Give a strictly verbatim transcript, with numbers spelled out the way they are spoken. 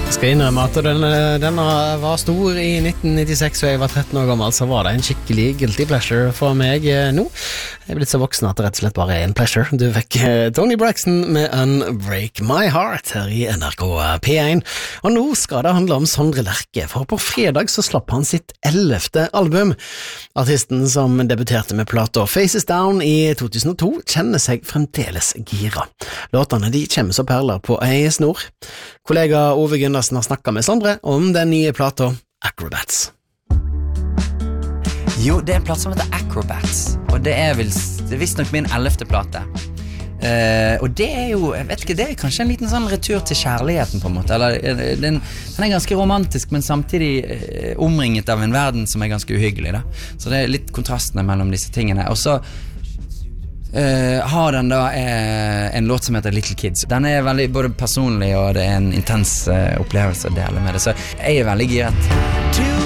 Skal innrømme at denne, denne var stor i nitten nittiseks, og jeg var tretten år gammel, så var det en skikkelig guilty pleasure for meg nå. Jeg er blitt så voksen at det rett og slett bare er en pleasure. Du fikk Tony Braxton med Unbreak My Heart her i N R K P én. Og nå skal det handle om Sondre Lerche, for på fredag så slapp han sitt ellevte album. Artisten som debuterte med plata Faces Down i to tusen og to kjenner seg fremdeles gira. Låtene de kommer så perler på ei snor. Kollega Ove Gundersen har snakket med Sondre om den nye plata Acrobats. Jo, det er en plate som heter Acrobats, og det er, vel, det er visst nok min ellevte plate. Uh, og det er jo, jeg vet ikke, det er kanskje en liten sånn retur til kjærligheten på en måte. Eller, den, den er ganske romantisk, men samtidig uh, omringet av en verden som er ganske uhyggelig. Da. Så det er litt kontrastene mellom disse tingene. Og så Uh, har den da uh, en låt som heter Little Kids. Den er veldig både personlig, og det er en intens uh, opplevelse å dele med det. Så jeg er veldig giret.